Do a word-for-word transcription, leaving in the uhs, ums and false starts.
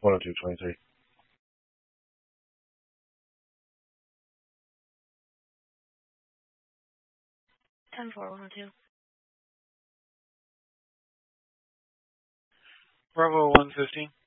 one oh two twenty-three. ten four one oh two. Bravo one fifteen.